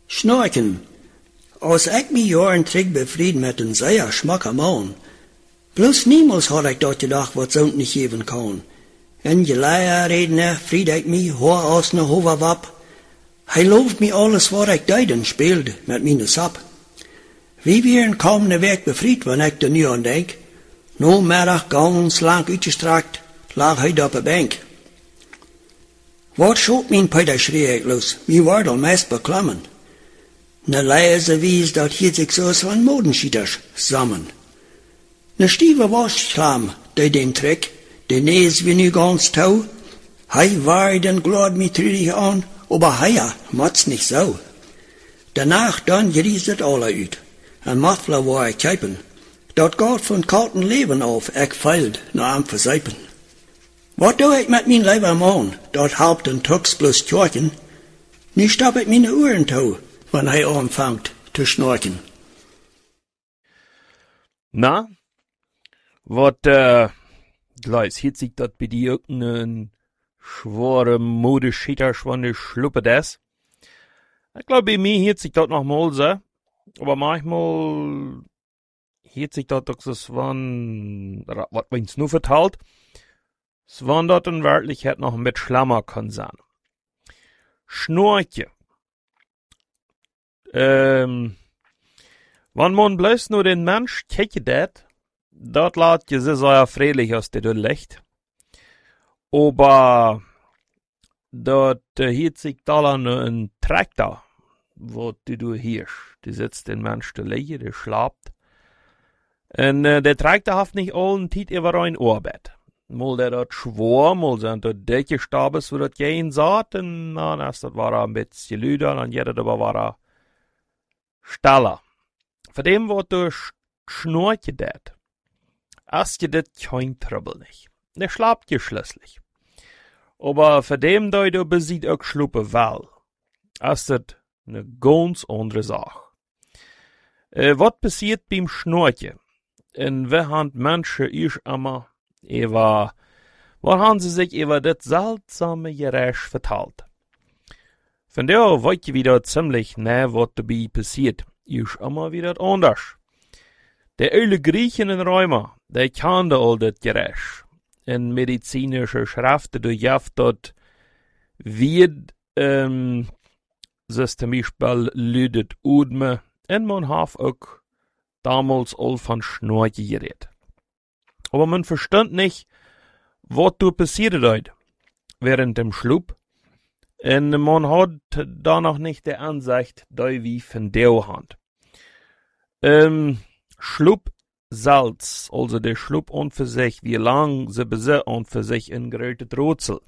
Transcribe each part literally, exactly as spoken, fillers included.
Schnorken. Als ik me jaren terug bevriend met een zeer schmakke man. Bloß niemals had ik dat gedacht wat zo'n niet geven kan. En je leier reden er, vriend ik me, hoor als ne hoverwap. Hij looft me alles wat ik deed en speelde met mijn sap. Wie weer komende week bevriend, wanneer ik er nu aan denk. No middag gans lang uitgestrakt, lag hij op de bank. Wat schoot mijn Peter schreeuw ik los, mi wordt al meest beklemmen. Ne leise wies dat hield zich zoals van modenschieters samen. Ne stieve was klam, die den trek, de nees wie nu gans touw. Hij war den glad mi trüdig aan, aber heia, mats nicht so. Danach dann geries het alle uit, en Muffler war ik kijpen. Dat gaat van kalten leven af, ik feild na am verseipen. Wat doe ik met mijn lieber man, dat halpt en tuks plus tjorken? Nu stap ik mijn oren toe, wanneer hij aanvangt te snorken. Na, wat, äh, gleich hielt sich dat bei dir irgendein schwere Modeschitter schwanne Schluppe des? Ich glaube, bei mir hielt sich dat noch mal so, aber manchmal hielt sich dat doch so van, wat wenn's nur vertalt, swan dat in Wirklichkeit noch mit Schlammer kann sein. Schnorche. Ähm, wann man bloß nur den Mensch kicke dat, dat laat je se sehr freilich aus der Licht. Aber dat uh, hielt sich da ein Traktor, wo du du hierst. Du sitzt den Mensch da liegen, der schlaft. Und uh, der Traktor haft nicht allen Tiet über ein Arbeit. Mal der dort schwor, mal sind dort dicke Stabes, wo dort gehen saht, und dann erst dort war er ein bisschen lüder, und jeder dabei war er staller. Von dem, wo du schnurche dat, hast je dat kein Trouble nicht. Der schlaft je schließlich. Aber für dem, da du besieht auch schluppe well, ist das eine ganz andere Sache. Äh, was passiert beim Schnorchen? In wer hand Menschen ist immer, über, was haben sie sich über das seltsame Geräusch verteilt? Von der weiß ich wieder ziemlich nah, was dabei passiert, ist immer wieder anders. Der alle Griechen und Römer, die kannten all das Geräusch. In medizinische Schriften durchjaft dort, wie ähm, es zum Beispiel lüdet Udme, und man hat auch damals all von Schnorche geredet. Aber man verstand nicht, was da passiert dort während dem Schlub, und man hat da noch nicht die Ansicht, da wie von der Hand. Ähm, Schlub Salz, also der Schlub und für sich, wie lang sie besitzt und für sich in gerötet Rätsel.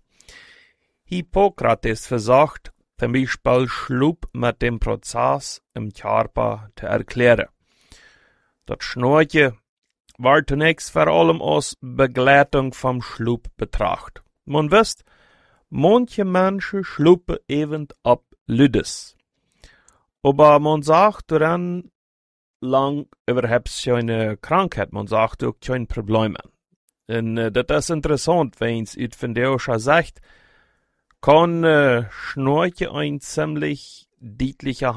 Hippokrates versagt, zum Beispiel Schlub mit dem Prozess im Körper zu erklären. Das Schnorche war zunächst vor allem als Begleitung vom Schlub betrachtet. Man wisst, manche Menschen schluppen eben ab Lüdes. Aber man sagt daran, lang überhaupt keine Krankheit, man sagt auch keine Probleme. Und äh, das ist interessant, wenn es ut von der schon sagt, kann äh, Schnorche ein ziemlich deutlicher